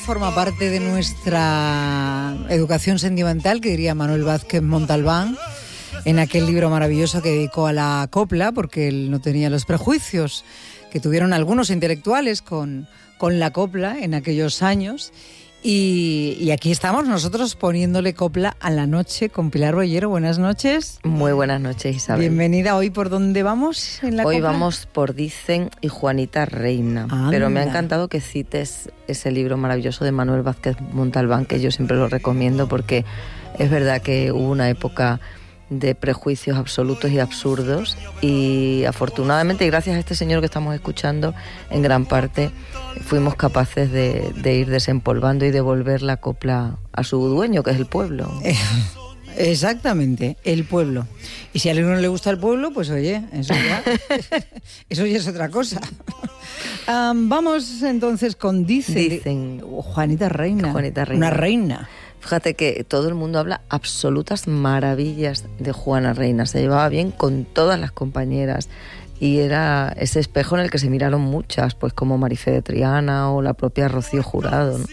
forma parte de nuestra educación sentimental, que diría Manuel Vázquez Montalbán, en aquel libro maravilloso que dedicó a la copla, porque él no tenía los prejuicios que tuvieron algunos intelectuales con la copla en aquellos años. Y aquí estamos nosotros poniéndole copla a la noche con Pilar Bollero. Buenas noches. Muy buenas noches, Isabel. Bienvenida. ¿Hoy por dónde vamos en la Hoy copla? Vamos por Dicen y Juanita Reina. Anda. Pero me ha encantado que cites ese libro maravilloso de Manuel Vázquez Montalbán, que yo siempre lo recomiendo porque es verdad que hubo una época de prejuicios absolutos y absurdos, y afortunadamente, y gracias a este señor que estamos escuchando, en gran parte fuimos capaces de ir desempolvando y devolver la copla a su dueño, que es el pueblo. Exactamente, el pueblo. Y si a alguno le gusta el pueblo, pues oye, eso ya es otra cosa. Vamos entonces con Dicen. Juanita Reina. Juanita Reina. Una reina. Fíjate que todo el mundo habla absolutas maravillas de Juana Reina. Se llevaba bien con todas las compañeras y era ese espejo en el que se miraron muchas, pues como Marifé de Triana o la propia Rocío Jurado, ¿no?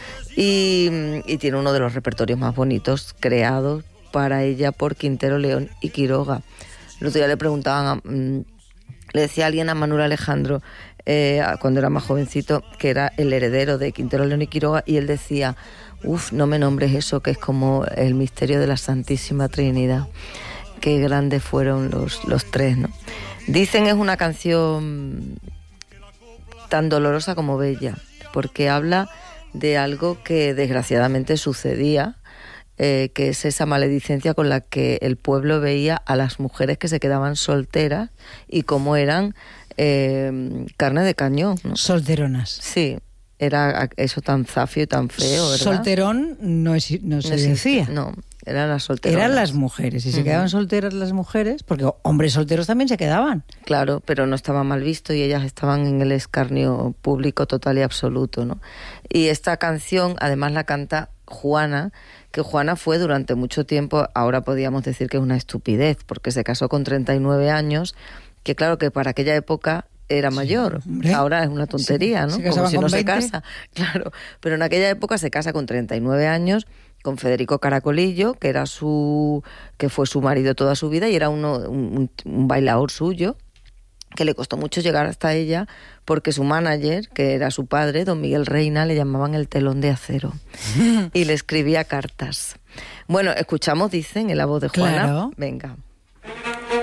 Y tiene uno de los repertorios más bonitos creados para ella por Quintero, León y Quiroga. El otro día le preguntaban, le decía alguien a Manuel Alejandro, cuando era más jovencito, que era el heredero de Quintero, León y Quiroga, y él decía: no me nombres eso, que es como el misterio de la Santísima Trinidad. Qué grandes fueron los tres, ¿no? Dicen es una canción tan dolorosa como bella, porque habla de algo que desgraciadamente sucedía, que es esa maledicencia con la que el pueblo veía a las mujeres que se quedaban solteras y cómo eran carne de cañón, ¿no? Solteronas. Sí. Era eso tan zafio y tan feo, ¿verdad? Solterón no se decía. No, eran las solteronas. Eran las mujeres. Y se quedaban solteras las mujeres, porque hombres solteros también se quedaban. Claro, pero no estaba mal visto y ellas estaban en el escarnio público total y absoluto, ¿no? Y esta canción, además, la canta Juana, que Juana fue durante mucho tiempo, ahora podríamos decir que es una estupidez, porque se casó con 39 años, que claro que para aquella época era mayor, hombre. Ahora es una tontería, sí, ¿no? Como si no 20. se casa, claro. Pero en aquella época se casa con 39 años con Federico Caracolillo, que fue su marido toda su vida y era un bailador suyo, que le costó mucho llegar hasta ella porque su manager, que era su padre, don Miguel Reina, le llamaban el telón de acero y le escribía cartas. Bueno, escuchamos, Dicen, en la voz de Juana. Claro. Venga.